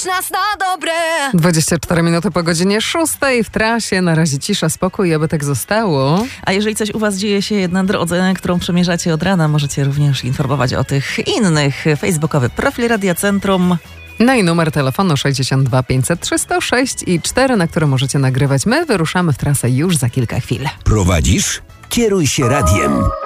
prowadź nas na dobre. 24 minuty po godzinie 6 w trasie. Na razie cisza, spokój, aby tak zostało. A jeżeli coś u was dzieje się na drodze, którą przemierzacie od rana, możecie również informować o tych innych. Facebookowy profil Radia Centrum. No i numer telefonu 62 500 306 i 4, na które możecie nagrywać. My wyruszamy w trasę już za kilka chwil. Prowadzisz? Kieruj się radiem.